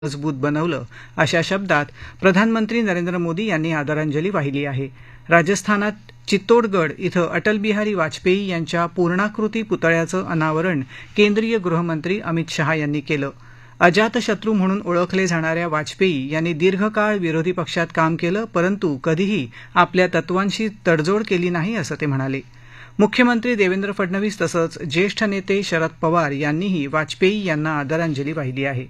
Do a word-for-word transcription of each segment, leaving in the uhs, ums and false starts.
मजबूत बनवलं अशा शब्दात प्रधानमंत्री नरेंद्र मोदी यांनी आदरांजली वाहिली आहे. राजस्थानात चित्तोडगड इथं अटल बिहारी वाजपेयी यांच्या पूर्णाकृती पुतळ्याचं अनावरण केंद्रीय गृहमंत्री अमित शहा यांनी केलं. अजातशत्रू म्हणून ओळखले जाणाऱ्या वाजपेयी यांनी दीर्घकाळ विरोधी पक्षात काम केलं, परंतु कधीही आपल्या तत्वांशी तडजोड केली नाही असं ते म्हणाले. मुख्यमंत्री देवेंद्र फडणवीस तसंच ज्येष्ठ नेते शरद पवार यांनीही वाजपेयी यांना आदरांजली वाहिली आहे.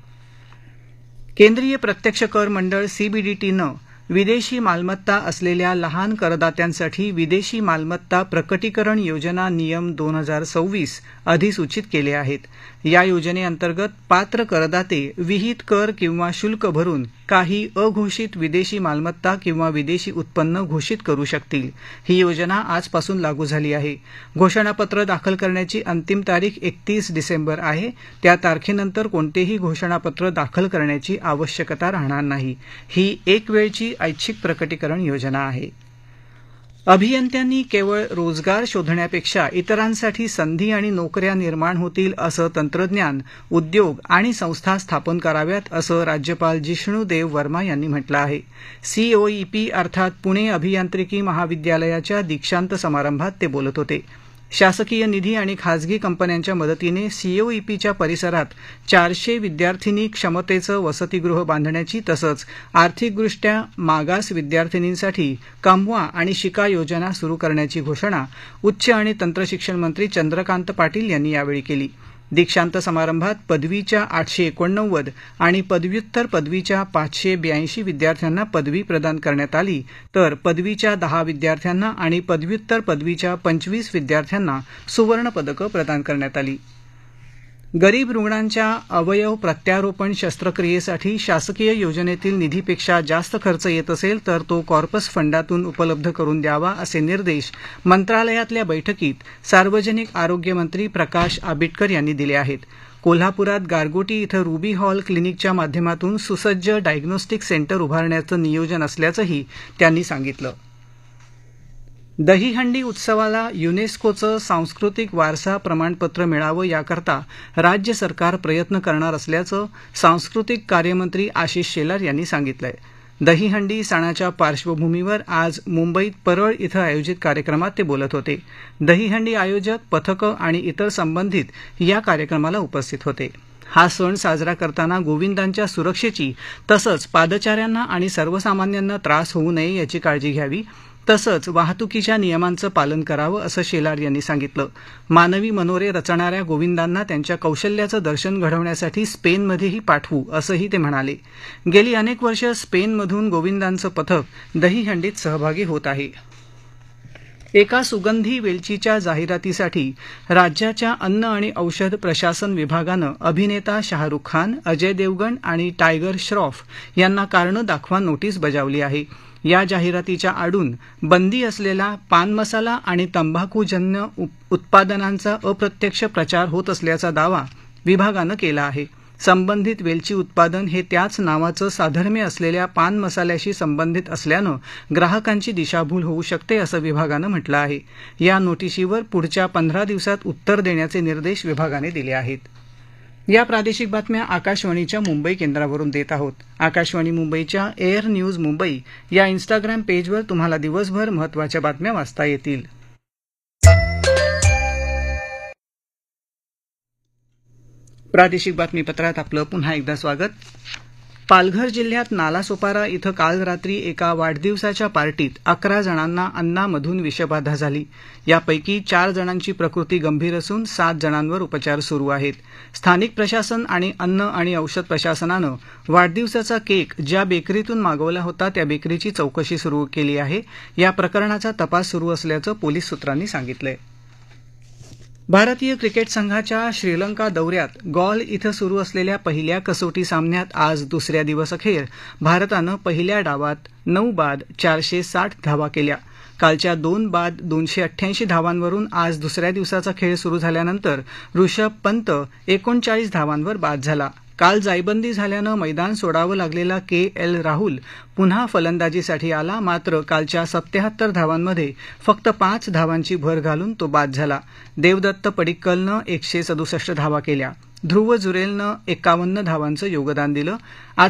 केंद्रीय प्रत्यक्ष कर मंडळ सीबीडीटीनं विदेशी मालमत्ता असलेल्या लहान करदात्यांसाठी विदेशी मालमत्ता प्रकटीकरण योजना नियम दोन हजार सव्वीस अधिसूचित केले आहेत. या योजनेअंतर्गत पात्र करदाते विहित कर किंवा शुल्क भरून काही अघोषित विदेशी मालमत्ता किंवा विदेशी उत्पन्न घोषित करू शकतील. ही योजना आजपासून लागू झाली आहे. घोषणापत्र दाखल करण्याची अंतिम तारीख एकतीस डिसेंबर आहे. त्या तारखेनंतर कोणतेही घोषणापत्र दाखल करण्याची आवश्यकता राहणार नाही. ही एक वेळची ऐच्छिक प्रकटीकरण योजना आहे. अभियंत्यांनी केवळ रोजगार शोधण्यापेक्षा इतरांसाठी संधी आणि नोकऱ्या निर्माण होतील असं तंत्रज्ञान उद्योग आणि संस्था स्थापन कराव्यात असं राज्यपाल जिष्णू देव वर्मा यांनी म्हटलं आहे. सीओईपी अर्थात पुणे अभियांत्रिकी महाविद्यालयाच्या दीक्षांत समारंभात ते बोलत होते. शासकीय निधी आणि खासगी कंपन्यांच्या मदतीने सीओईपीच्या परिसरात चारशे विद्यार्थिनी क्षमतेचं वसतिगृह बांधण्याची तसंच आर्थिकदृष्ट्या मागास विद्यार्थिनींसाठी कमवा आणि शिका योजना सुरू करण्याची घोषणा उच्च आणि तंत्रशिक्षण मंत्री चंद्रकांत पाटील यांनी यावेळी केली. दीक्षांत समारंभात पदवीच्या आठशे एकोणनव्वद आणि पदव्युत्तर पदवीच्या पाचशे ब्याऐंशी विद्यार्थ्यांना पदवी प्रदान करण्यात आली, तर पदवीच्या दहा विद्यार्थ्यांना आणि पदव्युत्तर पदवीच्या पंचवीस विद्यार्थ्यांना सुवर्ण पदकं प्रदान करण्यात आली. गरीब रुग्णांच्या अवयव प्रत्यारोपण शस्त्रक्रियेसाठी शासकीय योजनेतील निधीपेक्षा जास्त खर्च येत असेल तर तो कॉर्पस फंडातून उपलब्ध करून द्यावा असे निर्देश मंत्रालयातल्या बैठकीत सार्वजनिक आरोग्य मंत्री प्रकाश आंबेडकर यांनी दिले आहेत. कोल्हापुरात गारगोटी इथं रुबी हॉल क्लिनिकच्या माध्यमातून सुसज्ज डायग्नोस्टिक सेंटर उभारण्याचं नियोजन असल्याचंही त्यांनी सांगितलं. दहीहंडी उत्सवाला युनेस्कोचं सांस्कृतिक वारसा प्रमाणपत्र मिळावं याकरता राज्य सरकार प्रयत्न करणार असल्याचं सांस्कृतिक कार्यमंत्री आशिष शेलार यांनी सांगितलंय. दहीहंडी सणाच्या पार्श्वभूमीवर आज मुंबईत परळ इथं आयोजित कार्यक्रमात ते बोलत होते. दहीहंडी आयोजक, पथकं आणि इतर संबंधित या कार्यक्रमाला उपस्थित होते. हा सण साजरा करताना गोविंदांच्या सुरक्षेची तसंच पादचाऱ्यांना आणि सर्वसामान्यांना त्रास होऊ नये याची काळजी घ्यावी, तसंच वाहतुकीच्या नियमांचं पालन करावं असं शेलार यांनी सांगितलं. मानवी मनोरे रचणाऱ्या गोविंदांना त्यांच्या कौशल्याचं दर्शन घडवण्यासाठी स्पेनमध्येही पाठवू असंही ते म्हणाले. गेली अनेक वर्ष स्पेनमधून गोविंदांचं पथक दहीहंडीत सहभागी होत आहे. एका सुगंधी वेलचीच्या जाहिरातीसाठी राज्याच्या अन्न आणि औषध प्रशासन विभागानं अभिनेता शाहरुख खान, अजय देवगण आणि टायगर श्रॉफ यांना कारणं दाखवा नोटीस बजावली आहे. या जाहिरातीच्या आडून बंदी असलेला पान मसाला आणि तंबाखूजन्य उत्पादनांचा अप्रत्यक्ष प्रचार होत असल्याचा दावा विभागानं केला आहे. संबंधित वेलची उत्पादन हे त्याच नावाचं साधर्म्य असलेल्या पान मसाल्याशी संबंधित असल्यानं ग्राहकांची दिशाभूल होऊ शकते असं विभागानं म्हटलं आहे. या नोटिशीवर पुढच्या पंधरा दिवसात उत्तर देण्याचे निर्देश विभागाने दिले आहेत. या प्रादेशिक बातम्या आकाशवाणीच्या मुंबई केंद्रावरून देत आहोत. आकाशवाणी मुंबईच्या एअर न्यूज मुंबई या इन्स्टाग्राम पेजवर तुम्हाला दिवसभर महत्त्वाच्या बातम्या वाचता येतील. प्रादेशिक बातमीपत्रात आपलं पुन्हा एकदा स्वागत. पालघर जिल्ह्यात नालासोपारा इथं काल रात्री एका वाढदिवसाच्या पार्टीत अकरा जणांना अन्नामधून विषबाधा झाली. यापैकी चार जणांची प्रकृती गंभीर असून सात जणांवर उपचार सुरू आहेत. स्थानिक प्रशासन आणि अन्न आणि औषध प्रशासनानं वाढदिवसाचा केक ज्या बेकरीतून मागवला होता त्या बेकरीची चौकशी सुरू केली आहे. या प्रकरणाचा तपास सुरू असल्याचं पोलीस सूत्रांनी सांगितलंय. भारतीय क्रिकेट संघाच्या श्रीलंका दौऱ्यात गॉल इथं सुरू असलेल्या पहिल्या कसोटी सामन्यात आज दुसऱ्या दिवसअखेर भारतानं पहिल्या डावात नऊ बाद चारशे साठ धावा केल्या. कालच्या दोन बाद दोनशे अठ्ठ्याऐंशी धावांवरून आज दुसऱ्या दिवसाचा खेळ सुरू झाल्यानंतर ऋषभ पंत एकोणचाळीस धावांवर बाद झाला. काल जायबंदी झाल्यानं मैदान सोडावं लागलेला के एल राहुल पुन्हा फलंदाजीसाठी आला, मात्र कालच्या सत्याहत्तर धावांमध्ये फक्त पाच धावांची भर घालून तो बाद झाला. देवदत्त पडिक्कलनं एकशे सदुसष्ट धावा केल्या. ध्रुव जुरेलनं एक्कावन्न धावांचं योगदान दिलं.